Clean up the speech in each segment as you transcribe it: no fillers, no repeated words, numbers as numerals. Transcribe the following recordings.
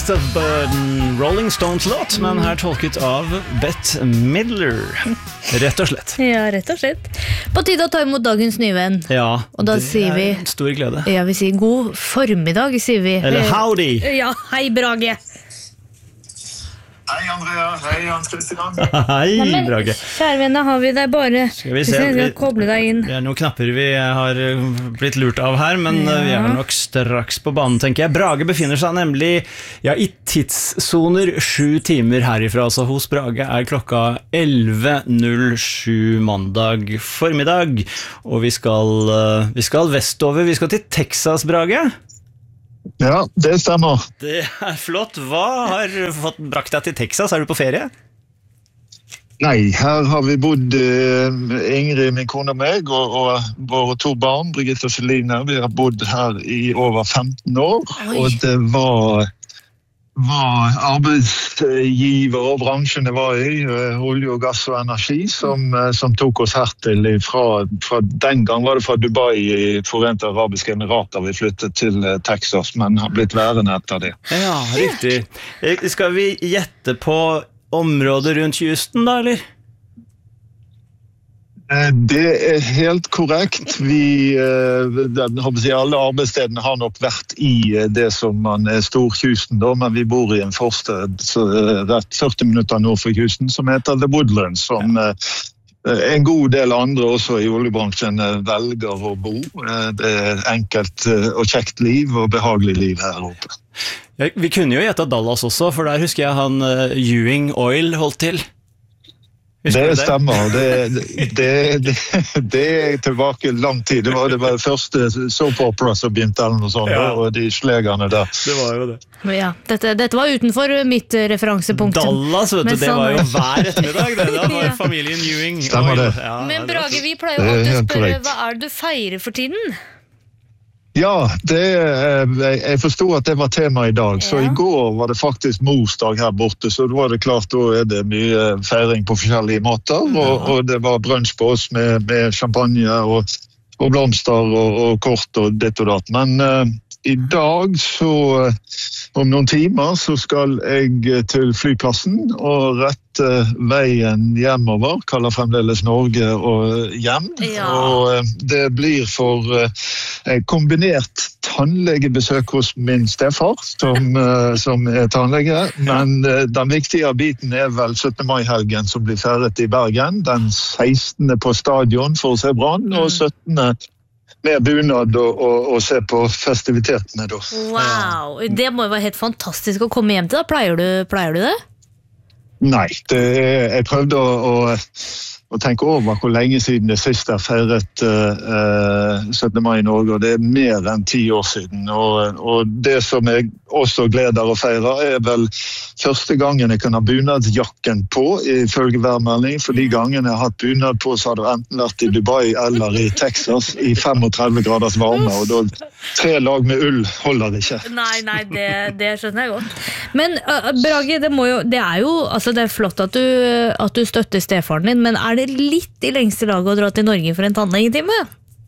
Beast of Burden, Rolling Stones-låt, men her tolket av Bette Midler. Rett og slett. Ja, rett og slett. På tide å ta imot dagens nye venn. Ja, og da sier vi en stor glede. Ja, vi sier god formiddag, sier vi. Eller howdy. Ja, hei Brage. Hei Andrea, hei Hans Christian. Hei Brage. Kjære venner, har vi deg bare. Skal vi se, jeg skal koble deg inn. Det er noen knapper vi har blitt lurt av her, men vi er nok straks på banen, tenker jeg. Brage befinner seg nemlig i tidssoner 7 timer herifra, så hos Brage er klokka 11:07 mandag formiddag, og vi skal vestover, vi skal til Texas, Brage. Ja, det stemmer. Det er flott. Hva har fått brakt deg til Texas? Er du på ferie? Nei, her har vi bodd, Ingrid, min kone og meg, og våre 2 barn, Brigitte og Celine. Vi har bodd her i over 15 år, og det var arbeidsgiver og bransjen det var i, olje og gass og energi, som tok oss her til fra den gang var det fra Dubai i Forente Arabiske Emirater vi flyttet til Texas, men har blitt værende etter det. Ja, riktig. Skal vi gjette på området rundt kysten da, eller? Det er helt korrekt. Alle arbeidsstedene har nok vært i det som man er Storkysten, da, men vi bor i en forsted rett 40 minutter nord for kysten, som heter The Woodlands, som en god del andre også i oljebransjen velger å bo. Det er enkelt og kjekt liv og behagelig liv her oppe. Ja, vi kunne jo gjette Dallas også, for der husker jeg han Ewing Oil holdt til. Det stemmer. Det er tilbake lang tid. Det var det første soap opera som begynte eller noe sånt, og de slegerne der. Det var jo det. Ja, dette var utenfor mitt referansepunkt. Dallas, vet du, det var jo hver ettermiddag. Da var familien Ewing. Stemmer det. Ja, men Brage, vi pleier jo alltid å spørre, hva er det du feirer for tiden? Ja, jeg forstod at det var tema i dag, så i går var det faktisk morsdag her borte, så da var det klart, da er det mye feiring på forskjellige måter, og det var brunch på oss med champagne og blomster og kort og ditt og datt. Men i dag, så om noen timer, så skal jeg til flyplassen og rette veien hjemover, kaller fremdeles Norge og hjem. Ja. Og det blir for kombinert tannlegebesøk hos min stefar, som er tannlege, men den viktige biten er vel 17. mai-helgen som blir feiret i Bergen, den 16. på stadion for å se Brann, og 17. med bunad og se på festivitetene da. Wow, det må jo være helt fantastisk å komme hjem til da. Pleier du det? Nei, jeg prøvde å tenke over hvor lenge siden det siste er feiret 17. mai i Norge, og det er mer enn 10 år siden. Og det som jeg også gleder å feire er vel første gangen jeg kan ha bunadsjakken på, ifølge værmelding, for de gangene jeg har hatt bunad på, så har det enten vært i Dubai eller i Texas i 35 graders varme, og da 3 lag med ull holder ikke. Nei, det skjønner jeg godt. Men Brage, det er jo altså det er flott at du støtter stefaren din, men er det litt i lengste laget å dra til Norge for en tannlegetime?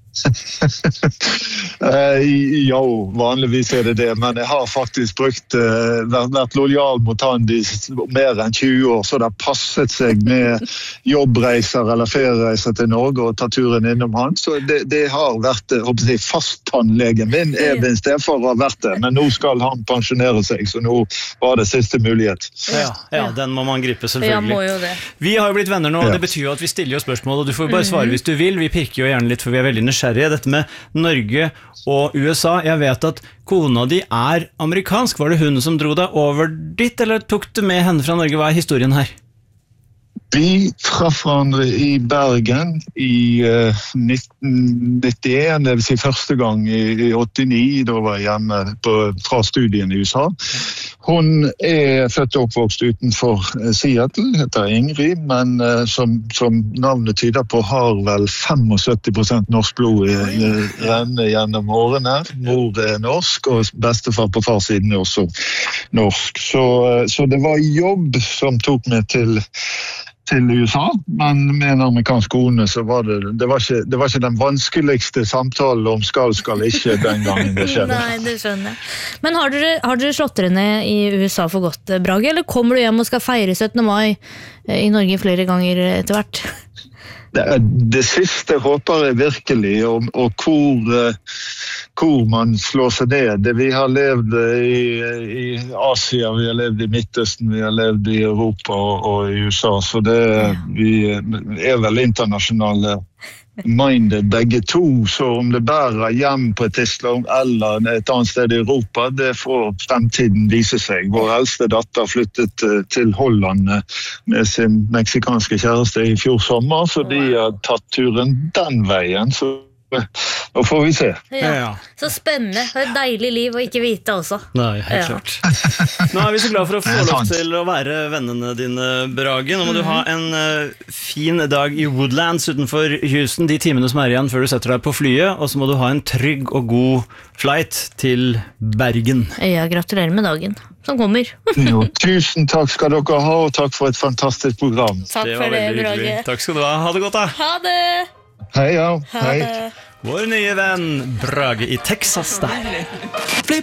Jo, vanligvis er det, men jeg har faktisk vært lojal mot han i mer enn 20 år, så det har passet seg med jobbreiser eller feriereiser til Norge og ta turen innom han, så det har vært fast tannlegen min, Evin Stefar har vært det, men nå skal han pensjonere seg, så nå var det siste mulighet. Ja, den må man gripe selvfølgelig. Ja, må jo det. Vi har jo blitt venner nå, og det betyr jo at vi stiller jo spørsmål, og du får jo bare svare hvis du vil, vi pirker jo gjerne litt, for vi er veldig nysgjerrige. Dette med Norge og USA, jeg vet at kona di er amerikansk. Var det hun som dro deg over dit, eller tok du med henne fra Norge? Hva er historien her? Vi traff hverandre i Bergen i 1991, det vil si første gang i 89, da var jeg hjemme fra studien i USA. Hun er født og oppvokst utenfor Seattle, heter Ingrid, men som navnet tyder på har vel 75% norsk blod renner gjennom årene. Mor er norsk, og bestefar på farsiden er også norsk. Så det var jobb som tok meg til til USA, men med en amerikansk kone så var det var ikke den vanskeligste samtalen om skal ikke den gangen det skjedde. Nei, det skjønner jeg. Men har dere slått dere ned i USA for godt, Brage, eller kommer du hjem og skal feire 17. mai i Norge flere ganger etter hvert? Det siste håper jeg virkelig, og hvor man slår seg ned. Vi har levd i Asia, vi har levd i Midtøsten, vi har levd i Europa og i USA, så vi vel internasjonale minded begge to, så om det bærer hjem på et Island eller et annet sted i Europa, det får fremtiden vise seg. Vår eldste datter flyttet til Holland med sin meksikanske kjæreste i fjor sommer, så de har tatt turen den veien, så nå får vi se. Ja. Så spennende, et deilig liv å ikke vite også. Nei, helt klart. Nå vi så glad for å få lov til å være vennene dine, Brage. Nå må du ha en fin dag i Woodlands utenfor Houston, de timene som igjen før du setter deg på flyet, og så må du ha en trygg og god flight til Bergen. Ja, gratulerer med dagen som kommer. Jo, tusen takk skal dere ha, og takk for et fantastisk program. Takk for det, Brage. Takk skal du ha det godt da. Ha det! Hei, ja. Hei. Vår nye venn Brage i Texas der.